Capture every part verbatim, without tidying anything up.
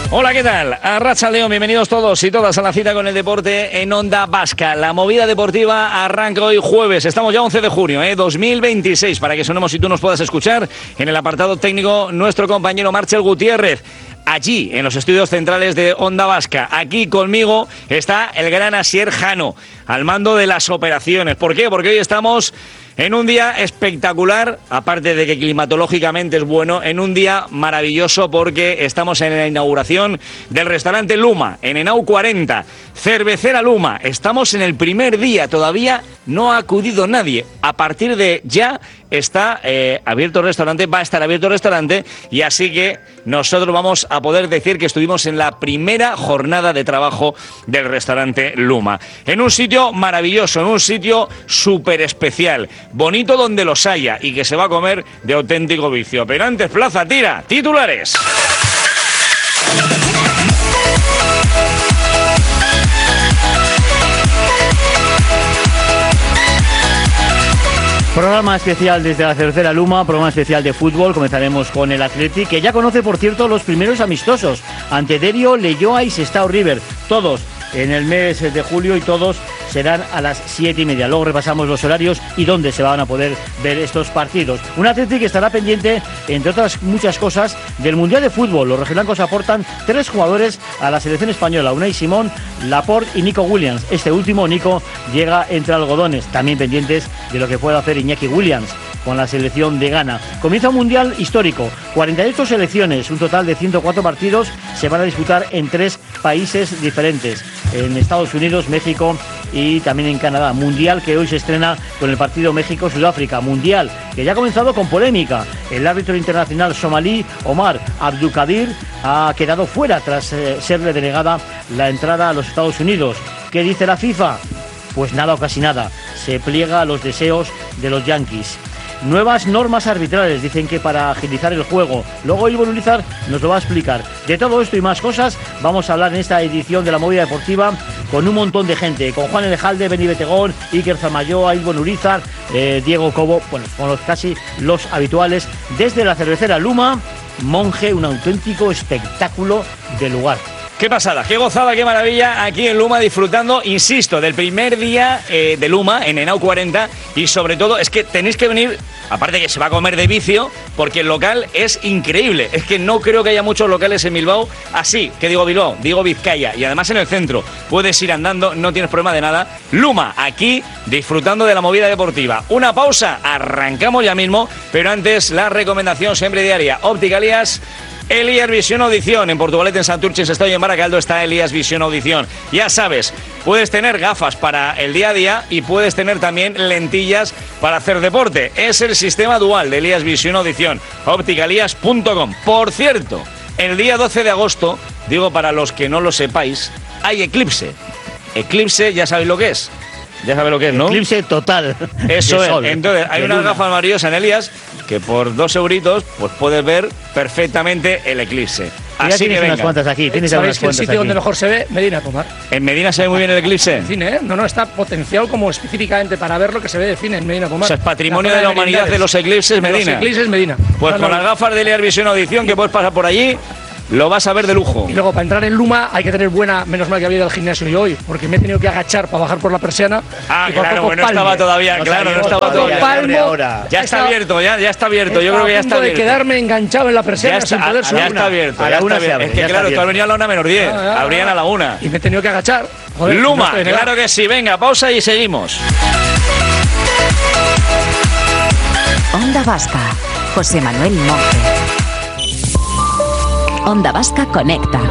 Hola, ¿qué tal? Arratsaldeon, bienvenidos todos y todas a la cita con el deporte en Onda Vasca. La movida deportiva arranca hoy jueves. Estamos ya once de junio, ¿eh? dos mil veintiséis, para que sonemos y tú nos puedas escuchar. En el apartado técnico, nuestro compañero Marcel Gutiérrez. Allí, en los estudios centrales de Onda Vasca. Aquí conmigo está el gran Asier Jano, al mando de las operaciones. ¿Por qué? Porque hoy estamos en un día espectacular, aparte de que climatológicamente es bueno, en un día maravilloso porque estamos en la inauguración del restaurante Luma, en Henao cuarenta, Cervecera Luma. Estamos en el primer día, todavía no ha acudido nadie. A partir de ya está eh, abierto el restaurante, va a estar abierto el restaurante, y así que nosotros vamos a poder decir que estuvimos en la primera jornada de trabajo del restaurante Luma. En un sitio maravilloso, en un sitio súper especial, bonito donde los haya y que se va a comer de auténtico vicio. Pero antes, Plaza Tira, titulares. Programa especial desde la Cervecera Luma, programa especial de fútbol. Comenzaremos con el Athletic, que ya conoce, por cierto, los primeros amistosos ante Derio, Leioa y Sestao River. Todos en el mes de julio y todos serán a las siete y media. Luego repasamos los horarios y dónde se van a poder ver estos partidos. Un Athletic que estará pendiente, entre otras muchas cosas, del Mundial de Fútbol. Los rojiblancos aportan tres jugadores a la selección española: Unai Simón, Laporte y Nico Williams. Este último, Nico, llega entre algodones. También pendientes de lo que pueda hacer Iñaki Williams con la selección de Ghana. Comienza un mundial histórico, cuarenta y ocho selecciones, un total de ciento cuatro partidos se van a disputar en tres países diferentes, en Estados Unidos, México y también en Canadá. Mundial que hoy se estrena con el partido México-Sudáfrica. Mundial que ya ha comenzado con polémica. El árbitro internacional somalí Omar Abdulkadir ha quedado fuera tras eh, serle denegada la entrada a los Estados Unidos. ¿Qué dice la FIFA? Pues nada o casi nada. Se pliega a los deseos de los Yankees. Nuevas normas arbitrales, dicen que para agilizar el juego. Luego Ivonne Urizar nos lo va a explicar. De todo esto y más cosas vamos a hablar en esta edición de la Movida Deportiva con un montón de gente, con Juan Elejalde, Beni Betegón, Iker Zamayoa, Ivonne Urizar, eh, Diego Cobo, bueno, con los casi los habituales. Desde la Cervecera Luma, Monje, un auténtico espectáculo de lugar. Qué pasada, qué gozada, qué maravilla aquí en Luma, disfrutando, insisto, del primer día eh, de Luma en Henao cuarenta, y sobre todo es que tenéis que venir, aparte que se va a comer de vicio, porque el local es increíble. Es que no creo que haya muchos locales en Bilbao así, que digo Bilbao, digo Vizcaya, y además en el centro puedes ir andando, no tienes problema de nada. Luma, aquí disfrutando de la movida deportiva. Una pausa, arrancamos ya mismo, pero antes la recomendación siempre diaria. Óptica Elías, Elías Visión Audición. En Portugalete, en Santurce, en Estado y en Baracaldo está Elías Visión Audición. Ya sabes, puedes tener gafas para el día a día y puedes tener también lentillas para hacer deporte. Es el sistema dual de Elías Visión Audición. óptica elías punto com. Por cierto, el día doce de agosto, digo para los que no lo sepáis, hay eclipse. Eclipse, ya sabéis lo que es. Ya sabes lo que es, ¿no? Eclipse total. Eso es. Entonces, hay unas gafas maravillosas en Elías que por dos euritos pues puedes ver perfectamente el eclipse. Así tienes que venga. Unas cuantas aquí. Tienes ¿Sabéis que el sitio aquí? Donde mejor se ve? Medina Pomar. ¿En Medina se ve muy bien el eclipse? En cine, ¿eh? No, no, está potenciado como específicamente para ver lo que se ve de cine en Medina Pomar. O sea, es patrimonio la de la humanidad de los eclipses, Medina. De los eclipses, Medina. Pues no, con no. las gafas de Elías Visión Audición, que puedes pasar por allí, lo vas a ver de lujo. Y luego, para entrar en Luma hay que tener buena, menos mal que había ido al gimnasio yo hoy, porque me he tenido que agachar para bajar por la persiana. Ah, y por claro, poco bueno, no palmo. estaba todavía, No claro, no sabía, estaba todavía, todavía. ahora. Ya está abierto, ya, ya está abierto, yo creo que ya está a punto abierto. de quedarme enganchado en la persiana Ya está, sin poder ya subir. está abierto, A ya la está una se abierto. abre, Es que ya claro, está tú has venido a la una menos diez, Ah, ya, abrían ya. a la una. Y me he tenido que agachar. Joder, Luma, no claro que sí, venga, pausa y seguimos. Onda Vasca, José Manuel Monge. Onda Vasca conecta.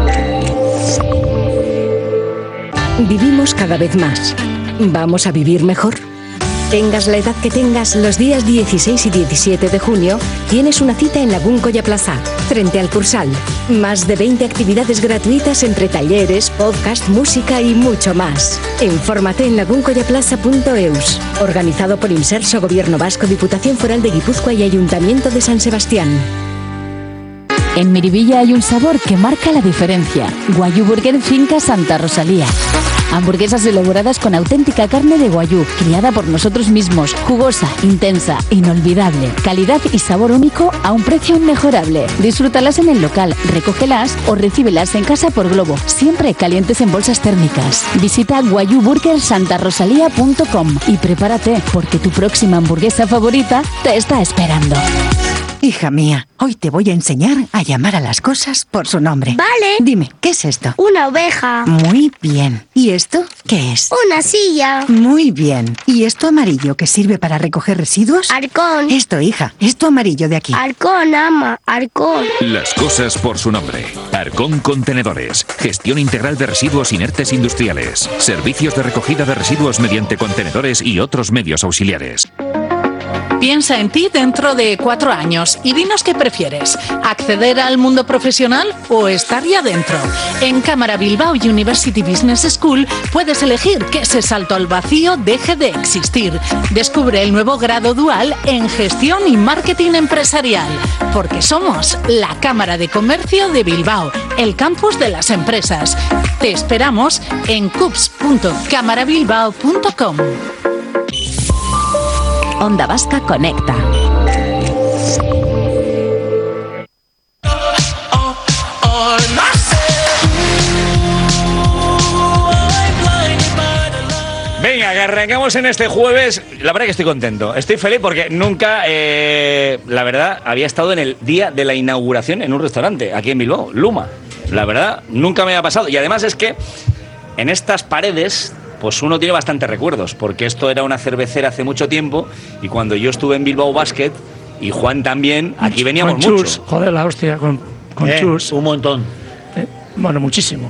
Vivimos cada vez más. ¿Vamos a vivir mejor? Tengas la edad que tengas, los días dieciséis y diecisiete de junio tienes una cita en Lagun Colla Plaza, frente al Cursal. Más de veinte actividades gratuitas entre talleres, podcast, música y mucho más. Infórmate en lagun colla plaza punto eus. Organizado por Inserso, Gobierno Vasco, Diputación Foral de Guipúzcoa y Ayuntamiento de San Sebastián. En Miribilla hay un sabor que marca la diferencia. Guayu Burger Finca Santa Rosalía. Hamburguesas elaboradas con auténtica carne de Wagyu, criada por nosotros mismos, jugosa, intensa, inolvidable, calidad y sabor único a un precio inmejorable. Disfrútalas en el local, recógelas o recíbelas en casa por Globo, siempre calientes en bolsas térmicas. Visita wagyu burger santa rosalía punto com y prepárate, porque tu próxima hamburguesa favorita te está esperando. Hija mía, hoy te voy a enseñar a llamar a las cosas por su nombre. Vale. Dime, ¿qué es esto? Una oveja. Muy bien. ¿Y esto qué es? Una silla. Muy bien. ¿Y esto amarillo que sirve para recoger residuos? Halcón. Esto, hija, esto amarillo de aquí. Halcón, ama, halcón. Las cosas por su nombre. Halcón Contenedores. Gestión integral de residuos inertes industriales. Servicios de recogida de residuos mediante contenedores y otros medios auxiliares. Piensa en ti dentro de cuatro años y dinos qué prefieres, acceder al mundo profesional o estar ya dentro. En Cámara Bilbao University Business School puedes elegir que ese salto al vacío deje de existir. Descubre el nuevo grado dual en Gestión y Marketing Empresarial, porque somos la Cámara de Comercio de Bilbao, el campus de las empresas. Te esperamos en cups punto cámara bilbao punto com. Onda Vasca Conecta. Venga, que arrancamos en este jueves. La verdad que estoy contento, estoy feliz porque nunca, eh, la verdad, había estado en el día de la inauguración en un restaurante aquí en Bilbao, Luma. La verdad, nunca me había pasado. Y además es que en estas paredes, pues uno tiene bastantes recuerdos, porque esto era una cervecera hace mucho tiempo y cuando yo estuve en Bilbao Basket y Juan también, aquí veníamos con Chus, mucho. Joder, la hostia, con, con eh, Chus. Un montón. Eh, bueno, muchísimo.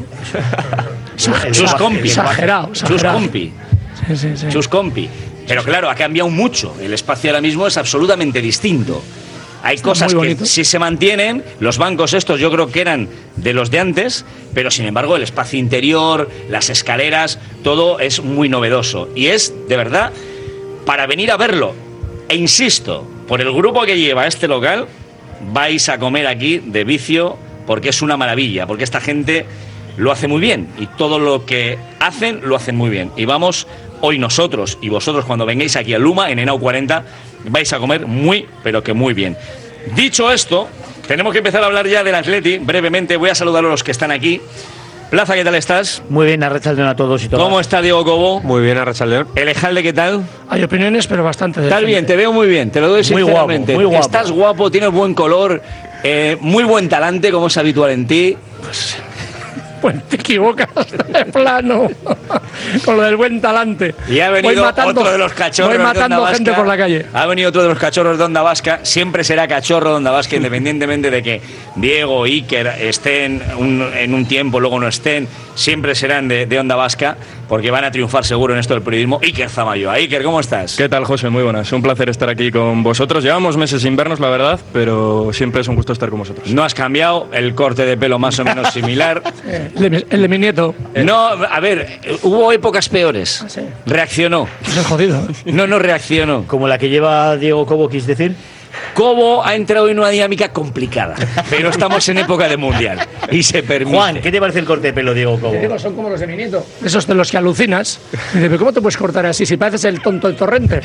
Chus Compi. Exagerado, Chus exagerado. Compi. Sí, sí, sí. Chus Compi. Pero claro, ha cambiado mucho. El espacio ahora mismo es absolutamente distinto. Hay cosas que sí se mantienen, los bancos estos yo creo que eran de los de antes, pero sin embargo el espacio interior, las escaleras, todo es muy novedoso. Y es, de verdad, para venir a verlo. E insisto, por el grupo que lleva este local, vais a comer aquí de vicio, porque es una maravilla, porque esta gente lo hace muy bien. Y todo lo que hacen, lo hacen muy bien. Y vamos, hoy nosotros y vosotros cuando vengáis aquí a Luma, en Henao cuarenta, vais a comer muy, pero que muy bien. Dicho esto, tenemos que empezar a hablar ya del Atleti. Brevemente voy a saludar a los que están aquí. Plaza, ¿qué tal estás? Muy bien, arrachaldeón a todos y todas. ¿Cómo está Diego Cobo? Muy bien, arrachaldeón. Elejalde, ¿qué tal? Hay opiniones, pero bastante. Estás bien, te veo muy bien, te lo doy muy sinceramente. Guapo, muy guapo. Estás guapo, tienes buen color, eh, muy buen talante, como es habitual en ti. Pues, pues te equivocas de plano con lo del buen talante. Y ha venido matando, otro de los cachorros voy matando de Onda gente Vasca. por la calle. Ha venido otro de los cachorros de Onda Vasca. Siempre será cachorro de Onda Vasca, independientemente de que Diego, Iker estén un, en un tiempo, luego no estén. Siempre serán de, de Onda Vasca, porque van a triunfar seguro en esto del periodismo. Iker Zamayoa. Iker, ¿cómo estás? ¿Qué tal, José? Muy buenas. Un placer estar aquí con vosotros. Llevamos meses sin vernos, la verdad, pero siempre es un gusto estar con vosotros. No has cambiado, el corte de pelo más o menos similar. El de, el de mi nieto. No, a ver, hubo épocas peores. ¿Ah, sí? Reaccionó. Pues es jodido. No, no reaccionó. Como la que lleva Diego Cobo, ¿quis decir? Cobo ha entrado en una dinámica complicada, pero estamos en época de mundial y se permite. Juan, ¿qué te parece el corte de pelo, Diego Cobo? Te digo, son como los de mi nieto. Esos de los que alucinas. Y dice, ¿pero cómo te puedes cortar así si pareces el tonto del Torrente?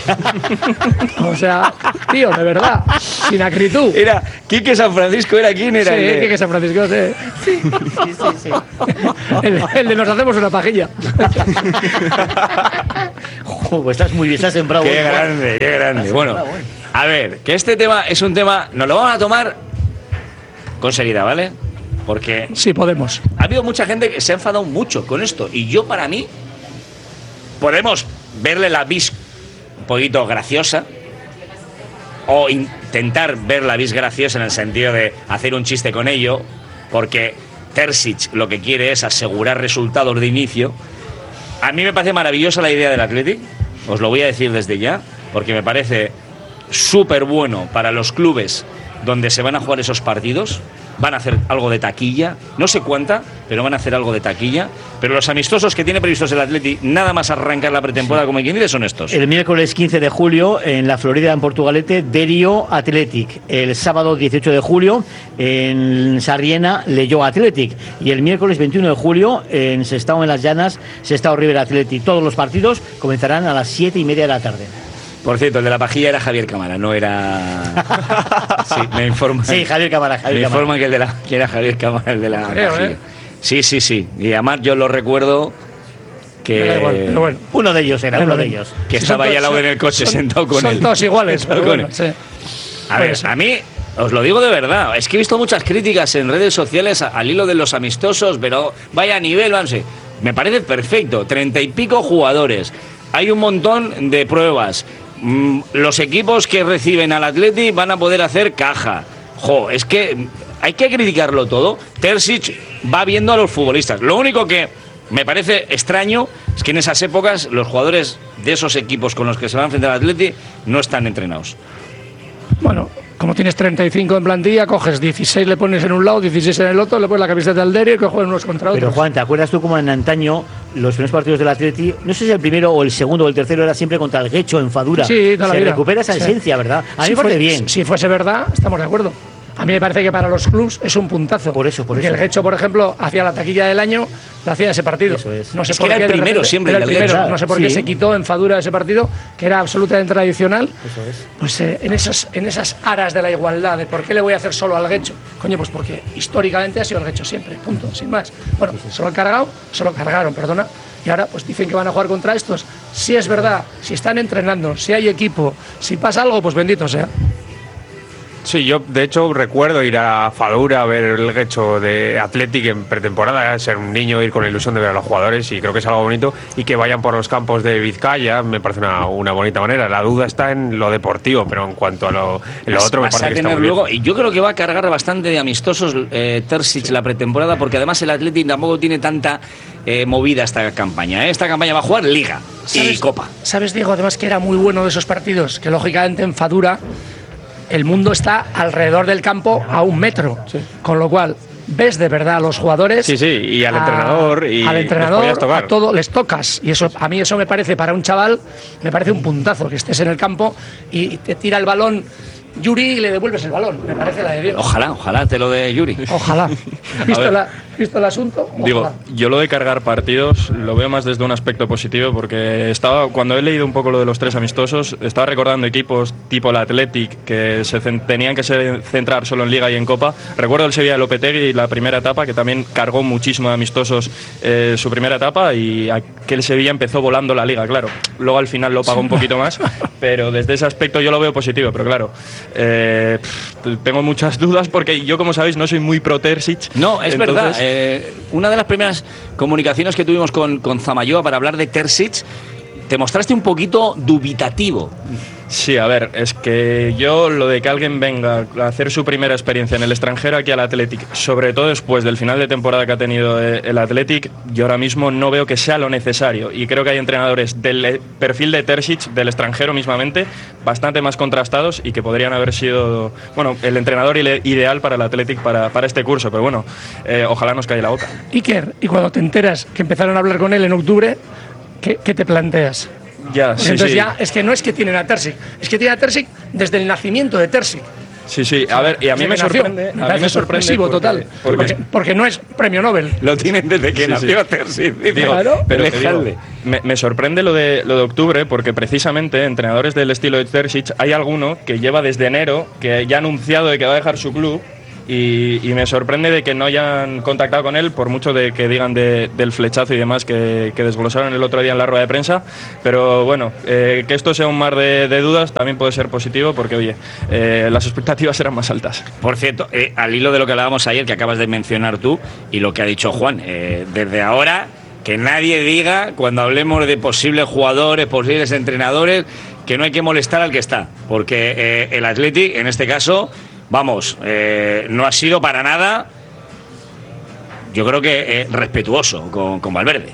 O sea, tío, de verdad, sin acritud. Era Quique San Francisco, ¿era quién era? Sí, el de... Quique San Francisco, sí. Sí, sí, sí. sí. El, el de nos hacemos una pajilla. Jo, estás muy bien, estás sembrado. Qué Juan. grande, qué grande. Bueno, a ver, que este tema es un tema, nos lo vamos a tomar con seriedad, ¿vale? Porque Sí, podemos. ha habido mucha gente que se ha enfadado mucho con esto. Y yo, para mí, podemos verle la vis un poquito graciosa o intentar ver la vis graciosa en el sentido de hacer un chiste con ello, porque Terzic lo que quiere es asegurar resultados de inicio. A mí me parece maravillosa la idea del Athletic, os lo voy a decir desde ya, porque me parece súper bueno para los clubes donde se van a jugar esos partidos, van a hacer algo de taquilla, no sé cuánta, pero van a hacer algo de taquilla. Pero los amistosos que tiene previstos el Atleti, nada más arrancar la pretemporada, sí, como quien dice, son estos. El miércoles quince de julio, en la Florida, en Portugalete, Derio Athletic. El sábado dieciocho de julio, en Sarriena, Leyó Athletic. Y el miércoles veintiuno de julio, en Sestao, en Las Llanas, Sestao River Athletic. Todos los partidos comenzarán a las siete y media de la tarde. Por cierto, el de la pajilla era Javier Cámara, no era... Sí, me informan. Sí, Javier Cámara. Javier me Cámara. informan que, el de la... que era Javier Cámara el de la Creo, pajilla. ¿eh? Sí, sí, sí. Y además yo lo recuerdo que... Me da igual, pero bueno. Uno de ellos era, Pero uno bueno. de ellos. Que Sí, estaba son ahí al lado todos- en el coche son- sentado con son él. todos iguales, Sentado pero con bueno, él. sí. A ver, a mí, os lo digo de verdad, es que he visto muchas críticas en redes sociales al hilo de los amistosos, pero vaya a nivel, no sé. Me parece perfecto, treinta y pico jugadores. Hay un montón de pruebas. Mm, los equipos que reciben al Atleti van a poder hacer caja. Jo, es que hay que criticarlo todo. Terzic va viendo a los futbolistas. Lo único que me parece extraño es que en esas épocas los jugadores de esos equipos con los que se van a enfrentar al Atleti no están entrenados. Bueno, como tienes treinta y cinco en plantilla, coges dieciséis, le pones en un lado, dieciséis en el otro, le pones la camiseta del Derio y que jueguen unos contra otros. Pero Juan, ¿te acuerdas tú como en antaño los primeros partidos del Atleti, no sé si el primero o el segundo o el tercero era siempre contra el Guecho en Fadura? Sí, toda la Se vida. recupera esa Sí. esencia, ¿verdad? A mí Si me parece fue- bien. Si fuese verdad, estamos de acuerdo. A mí me parece que para los clubs es un puntazo. Por eso, por Porque eso. el Guecho, por ejemplo, hacía la taquilla del año, la hacía ese partido. Eso es. No sé Es por que era qué el de primero repente- siempre, era el el del primero. Guecho. No sé por qué Sí. se quitó en Fadura ese partido, que era absolutamente tradicional. Eso es. Pues eh, en, esos, en esas aras de la igualdad, de por qué le voy a hacer solo al Guecho. Coño, pues porque históricamente ha sido el Guecho siempre, punto, sin más. Bueno, se lo han cargado, se lo cargaron, perdona. Y ahora pues dicen que van a jugar contra estos. Si es verdad, si están entrenando, si hay equipo, si pasa algo, pues bendito sea. Sí, yo de hecho recuerdo ir a Fadura a ver el Guecho de Athletic en pretemporada, ser un niño, ir con la ilusión de ver a los jugadores, y creo que es algo bonito, y que vayan por los campos de Vizcaya me parece una, una bonita manera. La duda está en lo deportivo, pero en cuanto a lo, en lo Vas- otro me vas parece a que está tener muy bien. luego, y yo creo que va a cargar bastante de amistosos eh, Terzic la pretemporada, porque además el Atleti tampoco tiene tanta eh, movida esta campaña. ¿eh? Esta campaña va a jugar Liga y ¿Sabes- Copa. ¿Sabes, Diego, además que era muy bueno de esos partidos? Que lógicamente en Fadura el mundo está alrededor del campo a un metro. Con lo cual, ves de verdad a los jugadores. Sí, sí, y al a- entrenador, y al les entrenador, podías tocar. a todo les tocas. Y eso, a mí eso me parece, para un chaval, me parece un puntazo, que estés en el campo y te tira el balón Yuri y le devuelves el balón. Me parece la de Dios. Ojalá, ojalá te lo de Yuri. Ojalá. ¿Visto, ver. la- ¿Visto el asunto? Ojalá. Digo, yo lo de cargar partidos lo veo más desde un aspecto positivo, porque estaba, cuando he leído un poco lo de los tres amistosos, estaba recordando equipos tipo el Athletic que se cen- tenían que se- centrar solo en Liga y en Copa. Recuerdo el Sevilla de Lopetegui, la primera etapa, que también cargó muchísimo de amistosos eh, su primera etapa, y aquel Sevilla empezó volando la Liga, claro. Luego al final lo pagó un poquito más, pero desde ese aspecto yo lo veo positivo, pero claro, eh, pff, tengo muchas dudas porque yo, como sabéis, no soy muy pro Terzic. No, es Entonces, verdad. eh, una de las primeras comunicaciones que tuvimos con, con Zamayoa para hablar de Terzic, te mostraste un poquito dubitativo. Sí, a ver, es que yo lo de que alguien venga a hacer su primera experiencia en el extranjero aquí al Athletic, sobre todo después del final de temporada que ha tenido eh, el Athletic, yo ahora mismo no veo que sea lo necesario, y creo que hay entrenadores del eh, perfil de Terzic, del extranjero mismamente, bastante más contrastados y que podrían haber sido, bueno, el entrenador ile- ideal para el Athletic para, para este curso, pero bueno, eh, ojalá nos calle la boca. Iker, y cuando te enteras que empezaron a hablar con él en octubre, ¿qué, qué te planteas? Ya, Porque sí, entonces sí. ya es que no es que tienen a Terzic, es que tienen a Terzic desde el nacimiento de Terzic. Sí, sí, a ver, y a mí Desde me que nació. sorprende, a mí parece me sorprende sorpresivo porque- total, porque- porque, porque no es premio Nobel. Lo tienen desde que Sí, nació sí. Terzic. dice. Digo, Claro. pero te digo, Dejadle. me, me sorprende lo de, lo de octubre, porque precisamente entrenadores del estilo de Terzic hay alguno que lleva desde enero, que ya ha anunciado de que va a dejar su club, y, y me sorprende de que no hayan contactado con él, por mucho de que digan de- del flechazo y demás que, que desglosaron el otro día en la rueda de prensa. Pero bueno, eh, que esto sea un mar de, de dudas también puede ser positivo, porque oye, eh, las expectativas eran más altas. Por cierto, eh, al hilo de lo que hablábamos ayer, que acabas de mencionar tú, y lo que ha dicho Juan, eh, desde ahora, que nadie diga, cuando hablemos de posibles jugadores, posibles entrenadores, que no hay que molestar al que está, porque eh, el Athletic, en este caso, vamos, eh, no ha sido para nada, yo creo que eh, respetuoso con, con Valverde.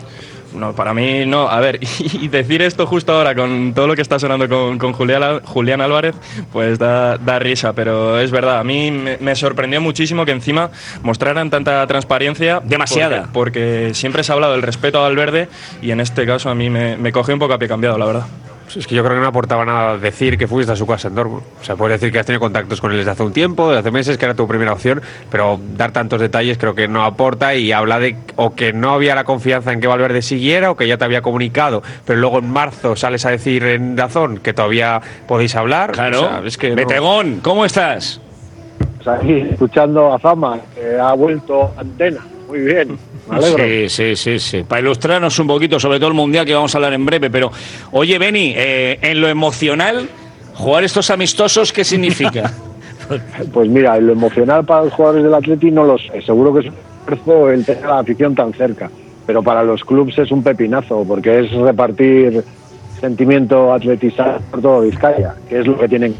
No, para mí no. A ver, y decir esto justo ahora con todo lo que está sonando con, con Julián, Julián Álvarez, pues da, da risa, pero es verdad. A mí me, me sorprendió muchísimo que encima mostraran tanta transparencia. Demasiada. Porque, porque siempre se ha hablado del respeto a Valverde y en este caso a mí me, me cogió un poco a pie cambiado, la verdad. Es que yo creo que no aportaba nada decir que fuiste a su casa en Dortmund. O sea, puedes decir que has tenido contactos con él desde hace un tiempo, desde hace meses, que era tu primera opción, pero dar tantos detalles creo que no aporta y habla de o que no había la confianza en que Valverde siguiera o que ya te había comunicado, pero luego en marzo sales a decir en Dazón que todavía podéis hablar. Claro. O sea, es que no. Betegón, ¿cómo estás? Pues aquí, escuchando a Fama, que ha vuelto Antena. Muy bien. Me alegro. Sí, sí, sí, sí. Para ilustrarnos un poquito sobre todo el Mundial, que vamos a hablar en breve, pero oye, Beni, eh, en lo emocional, jugar estos amistosos, ¿qué significa? Pues mira, en lo emocional para los jugadores del Atleti no lo sé. Seguro que es un esfuerzo el tener a la afición tan cerca, pero para los clubes es un pepinazo, porque es repartir sentimiento atletizado por todo Vizcaya, que es lo que tienen.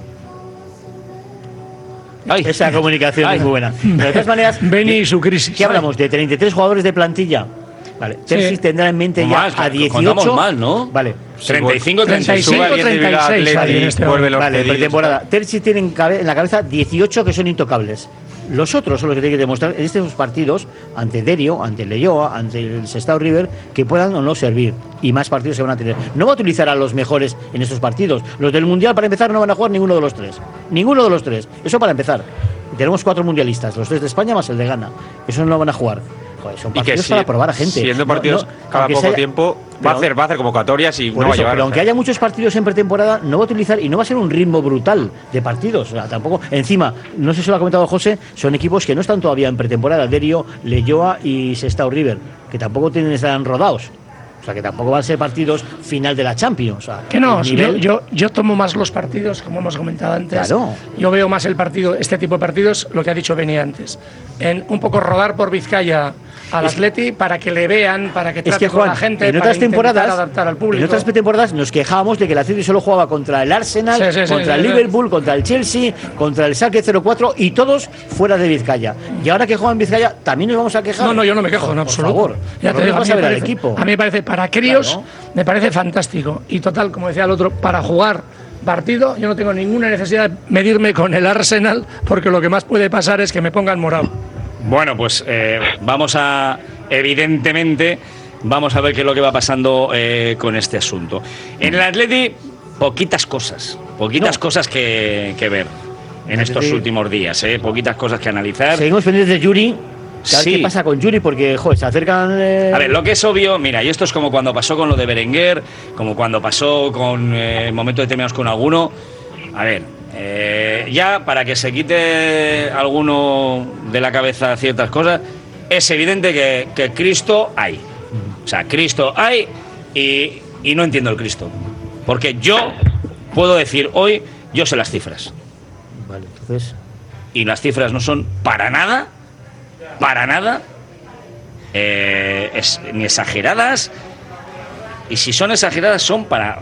Ay. Esa comunicación Ay. es muy buena. Pero de todas maneras, Beni y su crisis. ¿Qué hablamos? ¿De treinta y tres jugadores de plantilla? Vale. Terzic sí. tendrá en mente ya más, a dieciocho. Mal, ¿no? Vale. treinta y cinco, treinta y seis. treinta y seis. Vale, pretemporada. Terzic tiene en, cabe, en la cabeza dieciocho que son intocables. Los otros son los que tienen que demostrar en estos partidos, ante Derio, ante Leyoa, ante el Sestao River, que puedan o no servir. Y más partidos se van a tener. No va a utilizar a los mejores en estos partidos. Los del Mundial, para empezar, no van a jugar ninguno de los tres. Ninguno de los tres. Eso para empezar. Tenemos cuatro mundialistas, los tres de España más el de Ghana. Eso no van a jugar. Joder, son partidos si, para probar a gente. Siendo partidos no, no, cada poco sea, pero, tiempo, va a hacer va a hacer convocatorias y no eso, va a llevar. Pero aunque haya muchos partidos en pretemporada, no va a utilizar y no va a ser un ritmo brutal de partidos. O sea, tampoco. Encima, no sé si lo ha comentado José, son equipos que no están todavía en pretemporada. Derio, Leyoa y Sestao River, que tampoco tienen estarán rodados. O sea, que tampoco van a ser partidos final de la Champions. O sea, que no, nivel... yo, yo, yo tomo más los partidos, como hemos comentado antes. Claro. Yo veo más el partido, este tipo de partidos, lo que ha dicho Beni antes. En un poco rodar por Vizcaya al es, Atleti para que le vean, para que trate es que, Juan, con la gente, en otras para temporadas, adaptar al público. En otras temporadas nos quejábamos de que el Atleti solo jugaba contra el Arsenal, sí, sí, contra sí, el sí, Liverpool, sí. contra el Chelsea, contra el Schalke cero cuatro y todos fuera de Vizcaya. Y ahora que juegan en Vizcaya, ¿también nos vamos a quejar? No, no, yo no me quejo, en absoluto. Por favor, ya no te digo, a mí, a ver parece, al equipo. a mí me parece, para críos, claro. me parece fantástico. Y total, como decía el otro, para jugar partido, yo no tengo ninguna necesidad de medirme con el Arsenal, porque lo que más puede pasar es que me pongan morado. Bueno, pues eh, vamos a, evidentemente, vamos a ver qué es lo que va pasando eh, con este asunto. En el Atleti, poquitas cosas, poquitas no. cosas que, que ver en estos sí. últimos días, eh, poquitas cosas que analizar. Seguimos pendientes de Yuri. Sí. ¿Qué pasa con Yuri? Porque, joder, se acercan... Eh... A ver, lo que es obvio, mira, y esto es como cuando pasó con lo de Berenguer, como cuando pasó con eh, momentos determinados con alguno. A ver, eh, ya para que se quite alguno de la cabeza ciertas cosas, es evidente que, que Cristo hay. O sea, Cristo hay y, y no entiendo el Cristo. Porque yo puedo decir hoy, yo sé las cifras. Vale, entonces... Y las cifras no son para nada... para nada eh, es, ni exageradas, y si son exageradas son para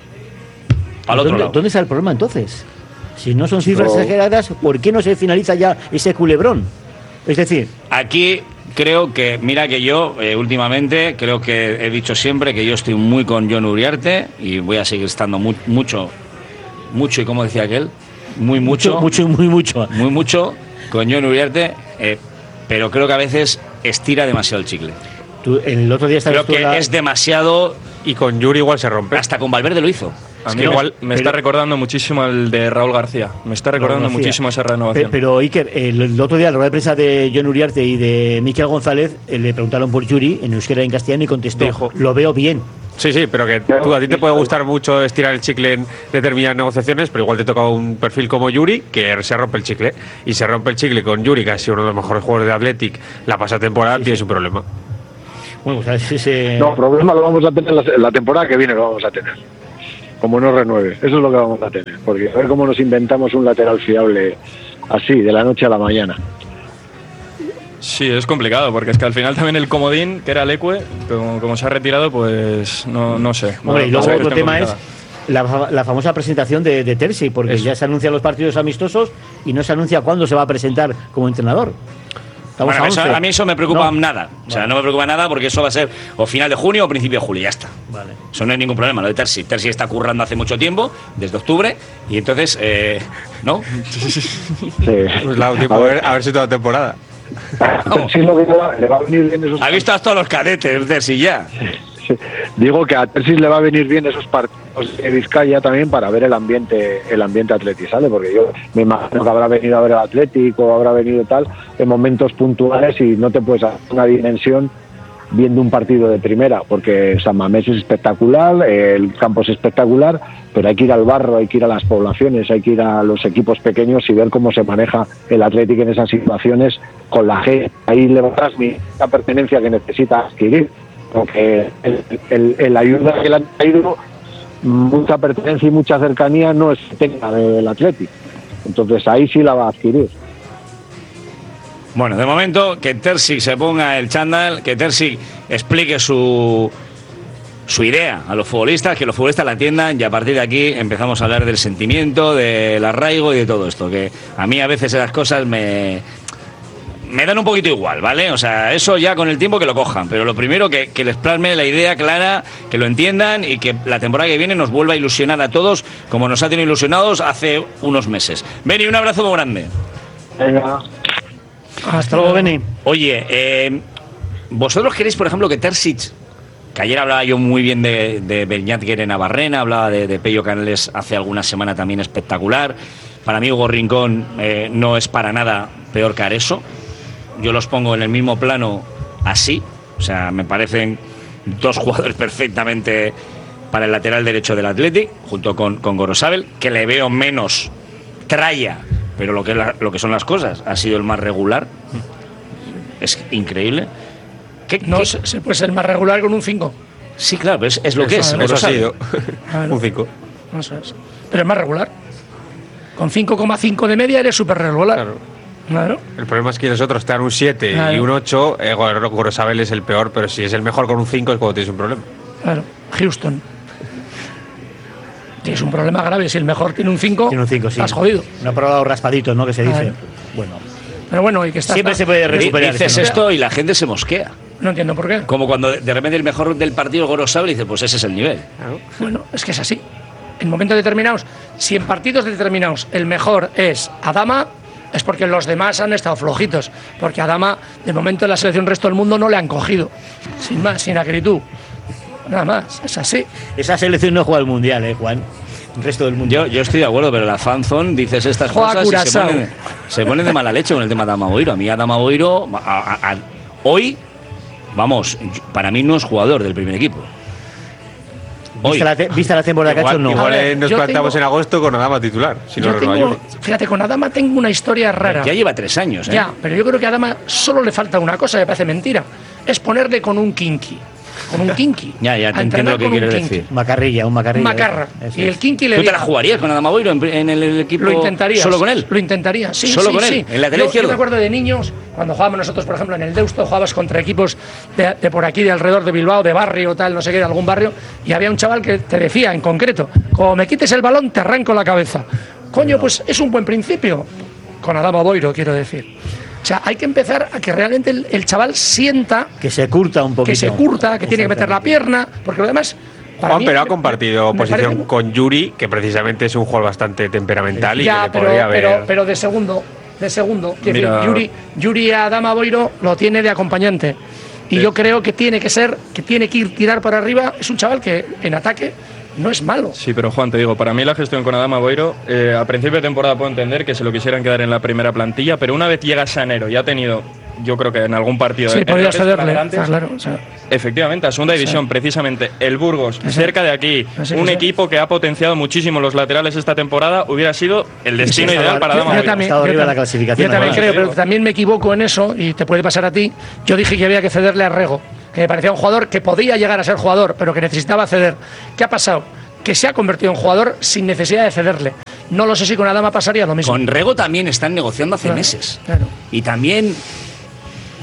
al otro ¿Dónde, lado. ¿Dónde está el problema entonces? Si no son cifras no. exageradas, ¿por qué no se finaliza ya ese culebrón? Es decir, aquí creo que, mira que yo eh, últimamente creo que he dicho siempre que yo estoy muy con Jon Uriarte y voy a seguir estando muy, mucho mucho y como decía aquel muy mucho mucho muy mucho muy mucho con Jon Uriarte, eh, pero creo que a veces estira demasiado el chicle. Tú, el otro día creo que la... es demasiado, y con Yuri igual se rompe. Hasta con Valverde lo hizo. A mí igual me pero... está recordando muchísimo el de Raúl García. Me está recordando muchísimo esa renovación. Pero, pero Iker, el, el otro día, en la rueda de prensa de Jon Uriarte y de Miquel González, eh, le preguntaron por Yuri en euskera y en castellano y contestó, Dijo, lo veo bien. Sí, sí, pero que tú, a ti te puede gustar mucho estirar el chicle en determinadas negociaciones, pero igual te toca un perfil como Yuri, que se rompe el chicle. Y se rompe el chicle con Yuri, que ha sido uno de los mejores jugadores de Athletic la pasada temporada, sí, tienes sí. un problema. Bueno, pues a ver si se... No, problema lo vamos a tener la, la temporada que viene, lo vamos a tener. Como no renueve, eso es lo que vamos a tener. Porque a ver cómo nos inventamos un lateral fiable así, de la noche a la mañana. Sí, es complicado, porque es que al final también el comodín, que era Leque, como, como se ha retirado, pues no, no sé. Bueno, y luego otro tema complicada. es la, la famosa presentación de, de Terzic, porque Eso. ya se anuncian los partidos amistosos y no se anuncia cuándo se va a presentar como entrenador. Bueno, a, eso, a mí eso me preocupa no. nada. O sea, vale. no me preocupa nada porque eso va a ser o final de junio o principio de julio, ya está. Vale. Eso no hay ningún problema. Lo de Terzi. Terzi está currando hace mucho tiempo, desde octubre, y entonces, eh, ¿no? Sí. Pues la última, a ver, a ver si toda temporada. Terzi lo que le va, le va a venir bien esos. Ha visto a todos los cadetes, Terzi, ya. Sí. Digo que a Terzi le va a venir bien esos partidos de Vizcaya también para ver el ambiente el ambiente Atleti, ¿sale? Porque yo me imagino que habrá venido a ver el Atlético o habrá venido tal en momentos puntuales y no te puedes hacer una dimensión viendo un partido de primera, porque San Mamés es espectacular, el campo es espectacular, pero hay que ir al barro, hay que ir a las poblaciones, hay que ir a los equipos pequeños y ver cómo se maneja el Atlético en esas situaciones con la gente. Ahí le va a transmitir la pertenencia que necesita adquirir, porque el, el, el ayuda que le han traído, mucha pertenencia y mucha cercanía no es que tenga del Atlético. Entonces ahí sí la va a adquirir. Bueno, de momento que Terzi se ponga el chándal, que Terzi explique su su idea a los futbolistas, que los futbolistas la entiendan, y a partir de aquí empezamos a hablar del sentimiento, del arraigo y de todo esto, que a mí a veces esas cosas me me dan un poquito igual, ¿vale? O sea, eso ya con el tiempo que lo cojan, pero lo primero que, que les plasme la idea clara, que lo entiendan y que la temporada que viene nos vuelva a ilusionar a todos como nos ha tenido ilusionados hace unos meses. Beni, un abrazo muy grande. Venga. Hasta luego, Beni. Oye, eh, vosotros queréis, por ejemplo, que Terzic, que ayer hablaba yo muy bien de, de Beñat Guerre Navarrena, hablaba de, de Pello Canales hace alguna semana también espectacular. Para mí Hugo Rincón eh, no es para nada peor que Areso. Yo los pongo en el mismo plano así, o sea, me parecen dos jugadores perfectamente para el lateral derecho del Athletic, junto con, con Gorosabel, que le veo menos tralla, pero lo que, la, lo que son las cosas, ha sido el más regular. Es increíble. ¿Qué, no qué? Se puede ser más regular con un cinco. Sí, claro, pero es, es lo eso, que es. Eso ha sido claro. un cinco. Eso es. Pero es más regular. Con cinco coma cinco de media eres súper regular. Claro. Claro. El problema es que los otros te dan un siete claro. y un ocho. Eh, Gorosabel es el peor, pero si es el mejor con un cinco es cuando tienes un problema. Claro. Houston. Tienes un problema grave. Si el mejor tiene un cinco, tiene un cinco, sí. Has jodido. No ha probado raspadito, ¿no? Que se dice. Claro. Bueno. Pero bueno, y que está. Siempre está. Se puede recuperar. Dices esto y la gente se mosquea. No entiendo por qué. Como cuando de repente el mejor del partido Gorosabel dice, pues ese es el nivel. Claro. Bueno, es que es así. En momentos determinados, si en partidos determinados el mejor es Adama, es porque los demás han estado flojitos. Porque Adama, de momento en la selección resto del mundo no le han cogido. Sin más, sin acritud. Nada más, es así. Esa selección no juega el mundial, ¿eh, Juan? El resto del mundo. Yo, yo estoy de acuerdo, pero la fanzone dices estas juega cosas y se ponen, se ponen de mala leche con el tema de Adama Boiro. A mí Adama Boiro, a, a, a, hoy, vamos, para mí no es jugador del primer equipo. ¿Viste la, te, ¿Viste la temporada igual, que ha hecho? No. Igual ver, nos plantamos tengo, en agosto con Adama titular. Si no tengo, fíjate, con Adama tengo una historia rara. Ya lleva tres años, ¿eh? Ya, pero yo creo que a Adama solo le falta una cosa, me parece mentira. Es ponerle con un kinky. Con un kinky. Ya, ya te entiendo lo que quieres decir. Macarrilla, un macarrilla. Macarra. Y el kinky le ¿Tú te la jugarías con Adama Boiro en, en el, el equipo? Lo intentaría. ¿Solo con él? Lo intentaría, sí. ¿Solo sí, con sí. él? ¿En la tele yo, yo me acuerdo de niños, cuando jugábamos nosotros, por ejemplo, en el Deusto, jugabas contra equipos de, de por aquí, de alrededor de Bilbao, de barrio, tal, no sé qué, de algún barrio, y había un chaval que te decía, en concreto, como me quites el balón, te arranco la cabeza. Coño, pues es un buen principio. Con Adama Boiro, quiero decir. O sea, hay que empezar a que realmente el, el chaval sienta... Que se curta un poquito. Que se curta, que tiene que meter la pierna, porque lo demás... Juan, pero ha compartido me, posición me parece... con Yuri, que precisamente es un jugador bastante temperamental y ya, que le pero, podría pero, haber... pero de segundo, de segundo. Decir, Yuri, Yuri a Adama Boiro lo tiene de acompañante. Y sí. Yo creo que tiene que ser, que tiene que ir tirar para arriba. Es un chaval que en ataque... no es malo. Sí, pero Juan, te digo, para mí la gestión con Adama Boiro, eh, a principio de temporada puedo entender que se lo quisieran quedar en la primera plantilla, pero una vez llega Sanero y ha tenido, yo creo que en algún partido... Sí, podría cederle, antes, claro. O sea, efectivamente, a segunda división, sí. Precisamente, el Burgos, sí. cerca de aquí, sí, un sí. equipo que ha potenciado muchísimo los laterales esta temporada, hubiera sido el destino sí, ideal para Adama Boiro. Yo también, yo también, la clasificación yo también creo, pero también me equivoco en eso, y te puede pasar a ti. Yo dije que había que cederle a Rego, que me parecía un jugador que podía llegar a ser jugador, pero que necesitaba ceder. ¿Qué ha pasado? Que se ha convertido en jugador sin necesidad de cederle. No lo sé si con Adama pasaría lo mismo. Con Rego también están negociando hace claro, meses. Claro. Y también...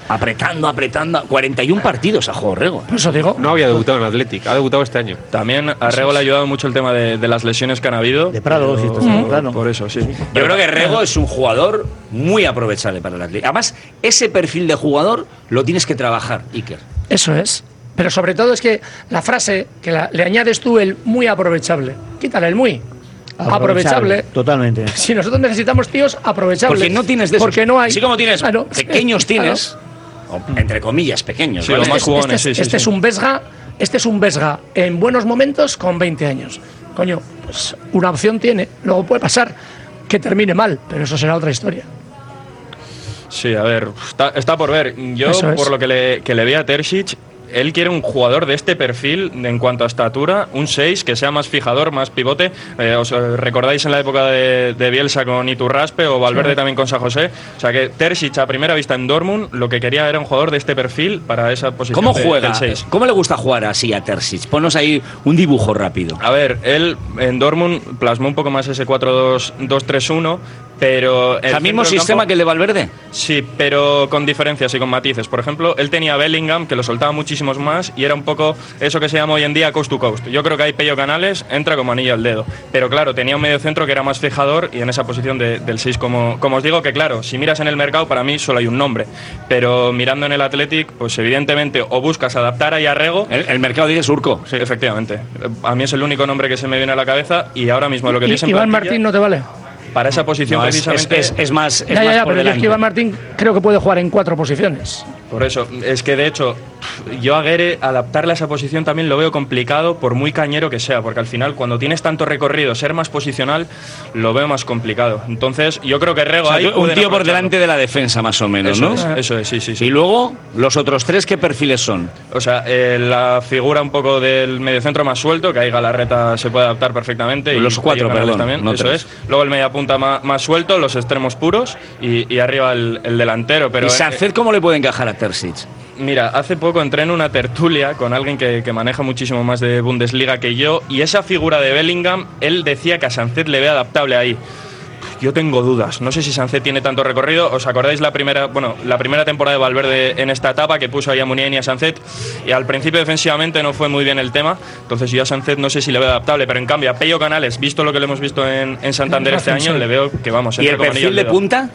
Apretando, apretando. cuarenta y uno partidos a juego Rego. Por eso digo. No había debutado en Athletic, ha debutado este año. También a Rego le ha ayudado mucho el tema de, de las lesiones que han habido. De Prado, pero, sí, uh-huh. claro. Por eso, sí. Yo pero, creo que Rego es un jugador muy aprovechable para el Atlético. Además, ese perfil de jugador lo tienes que trabajar, Iker. Eso es. Pero sobre todo es que la frase que la, le añades tú, el muy aprovechable. Quítale el muy. Aprovechable. aprovechable. Totalmente. Si nosotros necesitamos tíos aprovechables. Porque no tienes de esos. Porque no hay. Así como tienes claro, pequeños claro. tienes, o, entre comillas, pequeños. Sí, ¿vale? los más este, jugones, este, sí, sí, este sí. es un Vesga, este es un Vesga en buenos momentos con veinte años. Coño, pues una opción tiene. Luego puede pasar que termine mal, pero eso será otra historia. Sí, a ver, está, está por ver. Yo, Eso es. por lo que le, que le vi a Terzic, él quiere un jugador de este perfil en cuanto a estatura, un seis que sea más fijador, más pivote. Eh, ¿Os recordáis en la época de, de Bielsa con Iturraspe o Valverde sí. también con San José? O sea que Terzic a primera vista en Dortmund lo que quería era un jugador de este perfil para esa posición. ¿Cómo de, juega? del seis. ¿Cómo le gusta jugar así a Terzic? Ponos ahí un dibujo rápido. A ver, él en Dortmund plasmó un poco más ese cuatro dos tres uno, pero... ¿El mismo sistema campo, que el de Valverde? Sí, pero con diferencias y con matices. Por ejemplo, él tenía a Bellingham, que lo soltaba muchísimos más, y era un poco eso que se llama hoy en día coast to coast. Yo creo que ahí Pello Canales entra como anillo al dedo. Pero claro, tenía un medio centro que era más fijador y en esa posición de, del seis, como, como os digo, que claro, si miras en el mercado, para mí solo hay un nombre. Pero mirando en el Athletic, pues evidentemente o buscas adaptar ahí a Rego... El, el mercado dice Surco. Sí, efectivamente. A mí es el único nombre que se me viene a la cabeza y ahora mismo lo que tienes en Iván plantilla, Martín no te vale. Para esa posición no, precisamente... Es, es, es más, es ya, más ya, ya, por pero delante. es que Iván Martín creo que puede jugar en cuatro posiciones. Por eso, es que de hecho, yo a Guere adaptarle a esa posición también lo veo complicado, por muy cañero que sea, porque al final cuando tienes tanto recorrido, ser más posicional, lo veo más complicado. Entonces, yo creo que Rego, o sea, ahí un tío por delante de la defensa, más o menos, eso ¿no? Es, eso es, sí, sí, sí. Y luego, los otros tres, ¿qué perfiles son? O sea, eh, la figura un poco del mediocentro más suelto, que ahí Galarreta se puede adaptar perfectamente. Y los cuatro, perdón. También, no eso tres. es. Luego el mediapunta más, más suelto, los extremos puros y, y arriba el, el delantero. Pero, ¿Y Sánchez eh, cómo le puede encajar a Terzic? Mira, hace poco entré en una tertulia con alguien que, que maneja muchísimo más de Bundesliga que yo, y esa figura de Bellingham, él decía que a Sánchez le ve adaptable ahí. Yo tengo dudas, no sé si Sánchez tiene tanto recorrido. ¿Os acordáis la primera, bueno, la primera temporada de Valverde en esta etapa, que puso ahí a Muniain y a Sánchez, y al principio defensivamente no fue muy bien el tema? Entonces yo a Sánchez no sé si le veo adaptable, pero en cambio a Pello Canales, visto lo que le hemos visto en, en Santander este año, le veo que vamos. ¿Y el perfil de punta?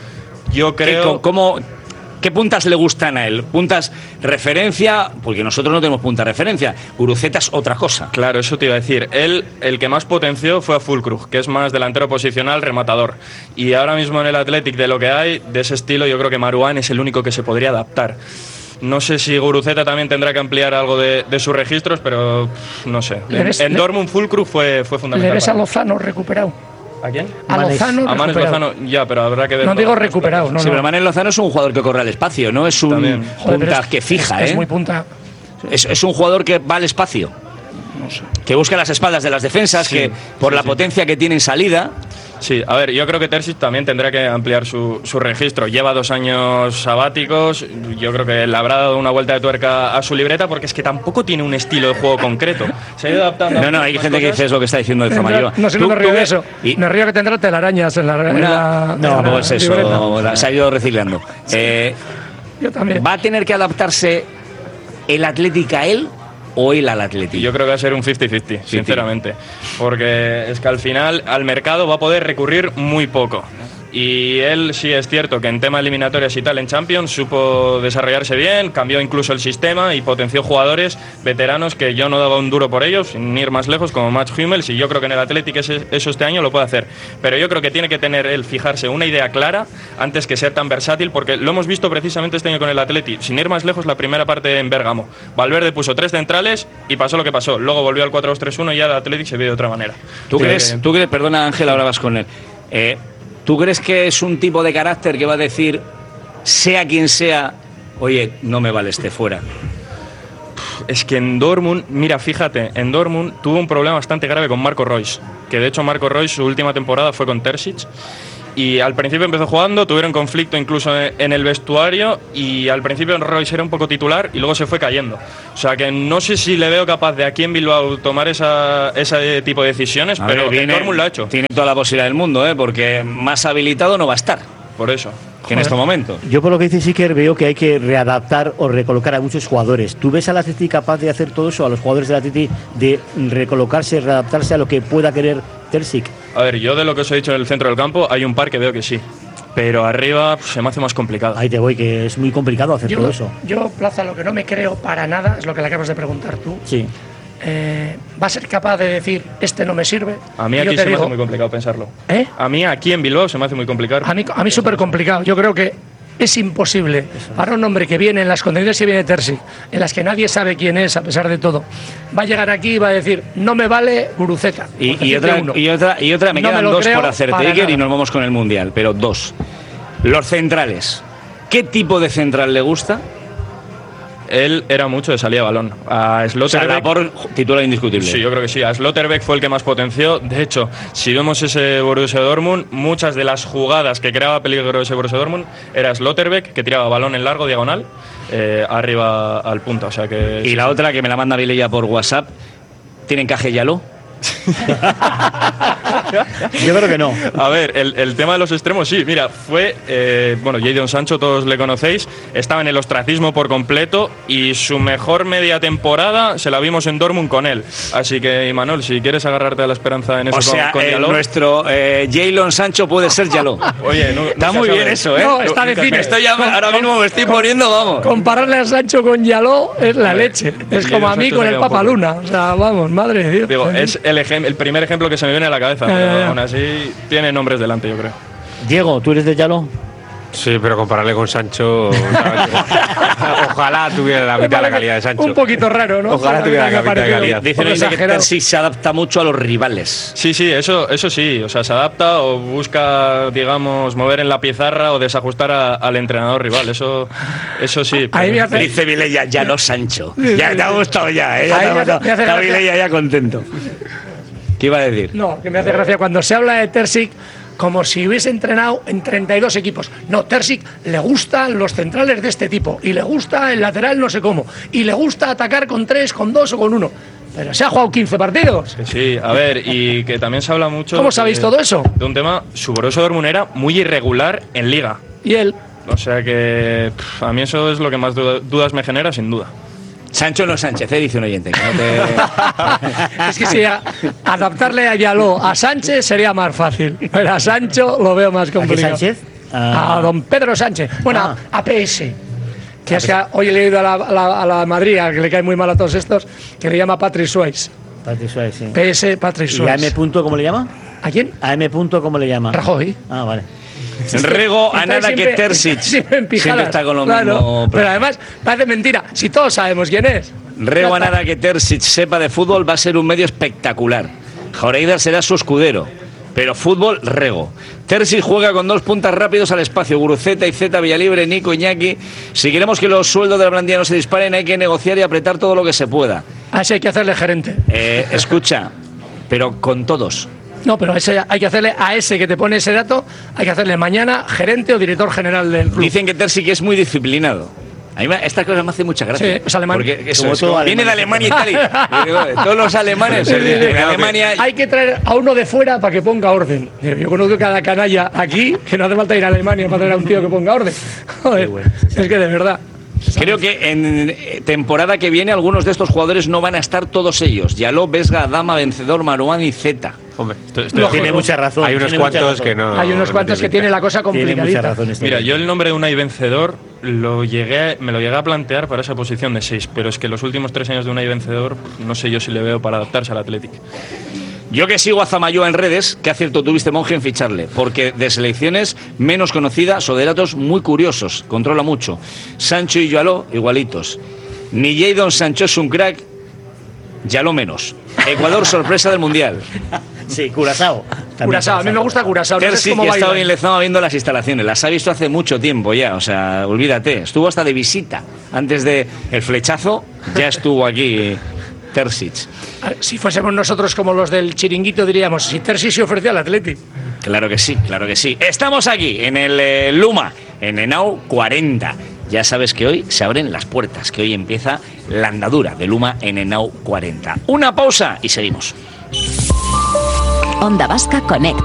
Yo creo... ¿Cómo...? ¿Qué puntas le gustan a él? ¿Puntas referencia? Porque nosotros no tenemos punta referencia. Guruceta es otra cosa. Claro, eso te iba a decir. Él, el que más potenció fue a Füllkrug, que es más delantero posicional, rematador. Y ahora mismo en el Athletic, de lo que hay, de ese estilo, yo creo que Marouane es el único que se podría adaptar. No sé si Guruceta también tendrá que ampliar algo de, de sus registros, pero no sé. Ves, en Dortmund, Füllkrug fue, fue fundamental. Le ves a Lozano recuperado. ¿A quién? A Lozano, a Manes Lozano, ya, pero habrá que ver. No digo recuperado, no, sí, no. pero Manes Lozano es un jugador que corre al espacio, no es un También. Joder, punta es, que fija, es, ¿eh? Es muy punta. Es, es un jugador que va al espacio. No sé. Que busca las espaldas de las defensas, Sí, que por sí, la sí. potencia que tiene en salida. Sí, a ver, yo creo que Terzic también tendrá que ampliar su, su registro. Lleva dos años sabáticos, yo creo que le habrá dado una vuelta de tuerca a su libreta, porque es que tampoco tiene un estilo de juego concreto. Se ha ido adaptando. No, no, hay gente que dice es lo que está diciendo de Zamayoa. No, no sé, no me río de eso. Y... Me río que tendrá telarañas en la. En la no, en la pues eso, libreta. se ha ido reciclando. Sí. Eh, yo también. ¿Va a tener que adaptarse el Athletic a él o él al Athletic? Yo creo que va a ser un cincuenta cincuenta, sinceramente. Porque es que al final al mercado va a poder recurrir muy poco. Y él sí es cierto que en tema eliminatorias y tal en Champions supo desarrollarse bien, cambió incluso el sistema y potenció jugadores veteranos que yo no daba un duro por ellos, sin ir más lejos, como Mats Hummels, y yo creo que en el Athletic eso este año lo puede hacer. Pero yo creo que tiene que tener él, fijarse una idea clara antes que ser tan versátil, porque lo hemos visto precisamente este año con el Athletic, sin ir más lejos, la primera parte en Bérgamo. Valverde puso tres centrales y pasó lo que pasó. Luego volvió al cuatro dos tres uno y ya el Athletic se vio de otra manera. ¿Tú sí, crees, que... tú crees, perdona Ángel, ahora vas con él, eh, ¿tú crees que es un tipo de carácter que va a decir, sea quien sea, oye, no me vale este fuera? Es que en Dortmund, mira, fíjate, en Dortmund tuvo un problema bastante grave con Marco Reus, que de hecho Marco Reus su última temporada fue con Terzic, y al principio empezó jugando, tuvieron conflicto incluso en el vestuario, y al principio Reus era un poco titular y luego se fue cayendo. O sea que no sé si le veo capaz de aquí en Bilbao tomar esa, ese tipo de decisiones, A pero ver, viene, en Dortmund lo ha hecho. Tiene toda la posibilidad del mundo, ¿eh? Porque más habilitado no va a estar. Por eso. que en este momento. Yo por lo que dice Siker veo que hay que readaptar o recolocar a muchos jugadores. ¿Tú ves al Atleti capaz de hacer todo eso, a los jugadores del Atleti, de recolocarse, readaptarse a lo que pueda querer Terzic? A ver, yo de lo que os he dicho en el centro del campo, hay un par que veo que sí. Pero arriba pues, se me hace más complicado. Ahí te voy, que es muy complicado hacer yo, todo eso. Yo, Plaza, lo que no me creo para nada, es lo que le acabas de preguntar tú. Sí. Eh, ¿Va a ser capaz de decir, este no me sirve? A mí aquí se digo, me hace muy complicado pensarlo. ¿Eh? A mí aquí en Bilbao se me hace muy complicado. A mí, a mí súper complicado. Yo creo que es imposible para un hombre que viene en las condiciones que viene Terzic, en las que nadie sabe quién es, a pesar de todo. Va a llegar aquí y va a decir, no me vale Guruceta. Y, y, otra, y, otra, y otra, me no quedan me dos por hacer, Tiger, y nos vamos con el Mundial, pero dos. Los centrales. ¿Qué tipo de central le gusta? Él era mucho de salida de balón. A Slotterbeck, o sea, por titular indiscutible. Sí, yo creo que sí. A Slotterbeck fue el que más potenció. De hecho, si vemos ese Borussia Dortmund, muchas de las jugadas que creaba peligro ese Borussia Dortmund era Slotterbeck, que tiraba balón en largo, diagonal, eh, arriba al punto. O sea que. Y sí, la sí. otra que me la manda Vilella por WhatsApp, ¿tiene encaje Yaló? Yo creo que no. A ver, el, el tema de los extremos, sí, mira, fue, eh, bueno, Jadon Sancho, todos le conocéis, estaba en el ostracismo por completo y su mejor media temporada se la vimos en Dortmund con él. Así que, Imanol, si quieres agarrarte a la esperanza en eso, o sea, con, con eh, Yaló. nuestro eh, Jadon Sancho puede ser Yaló. Oye, no, está no muy bien sabe. eso, ¿eh? No, está de cine. Estoy ya, ahora mismo me estoy poniendo, vamos. Compararle a Sancho con Yaló es la leche. Es como a mí con el Papaluna. O sea, vamos, madre de Dios. Digo, es el, ejem el primer ejemplo que se me viene a la cabeza, pero eh, aún así tiene nombres delante, yo creo. Diego, ¿tú eres de Yaló? Sí, pero compararle con Sancho, ojalá tuviera la mitad de la calidad de Sancho. Un poquito raro, ¿no? Ojalá tuviera la mitad de la calidad. Dicen que Terzic se adapta mucho a los rivales. Sí, sí, eso, eso sí. O sea, se adapta o busca, digamos, mover en la pizarra o desajustar a, al entrenador rival. Eso, eso sí. Ahí me hace... Dice Vilella, Yaló Sancho. Ya te ha gustado ya, ¿eh? Ya te ha gustado. Está Vilella ya contento. ¿Qué iba a decir? No, que me hace gracia cuando se habla de Terzic como si hubiese entrenado en treinta y dos equipos. No, Terzic le gustan los centrales de este tipo y le gusta el lateral no sé cómo y le gusta atacar con tres, con dos o con uno. Pero se ha jugado quince partidos. Sí, a ver, y que también se habla mucho... ¿Cómo sabéis de, todo eso? De un tema, su Borussia Dortmund era muy irregular en Liga. ¿Y él? O sea que pff, a mí eso es lo que más duda, dudas me genera, sin duda. Sancho no es Sánchez, ¿eh? Dice un oyente. Que no te... Es que si a, adaptarle a Yaló a Sánchez sería más fácil, pero a Sancho lo veo más complicado. ¿A qué Sánchez? A don Pedro Sánchez. Bueno, ah. a P S. Que es que hoy he leído a la, a, la, a la Madrid, a que le cae muy mal a todos estos, que le llama Patrick Swayze. Patrick Swayze, sí. P S Patrick Swayze. ¿Y a M. Punto, cómo le llama? ¿A quién? A M. Punto, ¿cómo le llama? Rajoy. Ah, vale. Rego a nada siempre, que Terzic siempre, siempre está con lo claro, mismo. Pero además parece mentira, si todos sabemos quién es. Rego a nada que Terzic sepa de fútbol, va a ser un medio espectacular. Jauregui será su escudero, pero fútbol, Rego. Terzic juega con dos puntas rápidos al espacio, Guruceta y Zeta, Villalibre, Nico, Iñaki. Si queremos que los sueldos de la plantilla no se disparen, hay que negociar y apretar todo lo que se pueda. Así hay que hacerle gerente. Eh, escucha, pero con todos. No, pero ese, hay que hacerle a ese que te pone ese dato, hay que hacerle mañana gerente o director general del club. Dicen que Terzic es muy disciplinado. A mí estas cosas me hacen mucha gracia. Sí, es alemán. Porque eso, Como es, todo viene de Alemania y tal. Y, todos los alemanes. Sí, sí, sí. En Alemania hay que traer a uno de fuera para que ponga orden. Yo conozco cada canalla aquí que no hace falta ir a Alemania para traer a un tío que ponga orden. Joder, bueno. Es que de verdad. Creo que en temporada que viene algunos de estos jugadores no van a estar todos ellos. Yaló, Vesga, Adama, Vencedor, Marouane y Zeta. Hombre, esto, esto no, tiene mucha razón. Hay unos cuantos que no. Hay unos cuantos que tienen la cosa complicadita. Mira, yo el nombre de Unai Vencedor lo llegué, me lo llegué a plantear para esa posición de seis, pero es que los últimos tres años de Unai Vencedor no sé yo si le veo para adaptarse al Athletic. Yo que sigo a Zamayoa en redes, que acierto tuviste, Monje, en ficharle, porque de selecciones menos conocidas o de datos muy curiosos, controla mucho. Sancho y Yaló, igualitos. Ni Jadon Sancho es un crack, Yaló menos. Ecuador, sorpresa del Mundial. Sí, Curazao. Curazao, a mí me gusta Curazao. Terzic no ya estaba en Lezama viendo las instalaciones, las ha visto hace mucho tiempo ya, o sea, olvídate. Estuvo hasta de visita, antes de el flechazo, ya estuvo aquí Terzic. Si fuésemos nosotros como los del chiringuito diríamos, si Terzic se ofreció al Athletic. Claro que sí, claro que sí. Estamos aquí, en el eh, Luma, en Henao cuarenta. Ya sabes que hoy se abren las puertas, que hoy empieza la andadura de Luma en Henao cuarenta. Una pausa y seguimos. Onda Vasca Conecta.